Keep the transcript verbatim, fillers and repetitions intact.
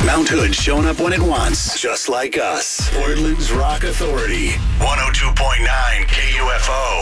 Mount Hood showing up when it wants, just like us. Portland's Rock Authority. one oh two point nine K U F O.